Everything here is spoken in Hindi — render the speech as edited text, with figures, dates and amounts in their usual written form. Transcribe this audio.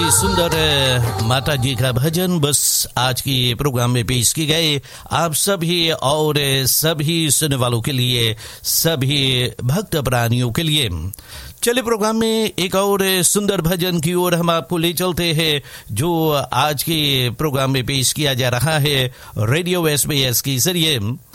सुंदर माता जी का भजन बस आज की प्रोग्राम में पेश की गए आप सभी और सभी सुनने वालों के लिए, सभी भक्त प्राणियों के लिए। चलिए प्रोग्राम में एक और सुंदर भजन की ओर हम आपको ले चलते हैं, जो आज के प्रोग्राम में पेश किया जा रहा है रेडियो SBS के जरिए।